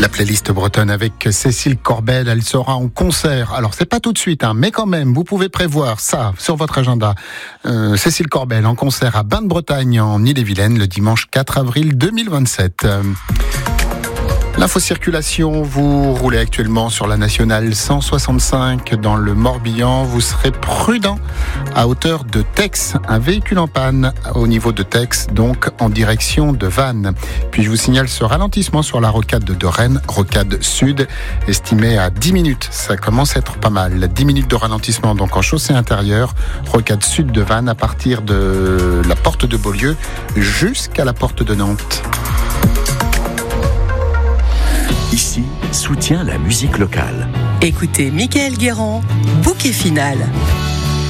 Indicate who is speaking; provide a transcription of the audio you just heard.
Speaker 1: La playlist bretonne avec Cécile Corbel, elle sera en concert. Alors c'est pas tout de suite, mais quand même, vous pouvez prévoir ça sur votre agenda. Cécile Corbel en concert à Bain de Bretagne en Ille-et-Vilaine le dimanche 4 avril 2027. L'infocirculation, vous roulez actuellement sur la nationale 165 dans le Morbihan. Vous serez prudent à hauteur de Tex. Un véhicule en panne au niveau de Tex, donc en direction de Vannes. Puis je vous signale ce ralentissement sur la rocade de Rennes, rocade sud, estimé à 10 minutes. Ça commence à être pas mal. 10 minutes de ralentissement donc en chaussée intérieure, rocade sud de Vannes à partir de la porte de Beaulieu jusqu'à la porte de Nantes.
Speaker 2: Ici, soutient la musique locale.
Speaker 3: Écoutez Michael Guérand, Bouquet final.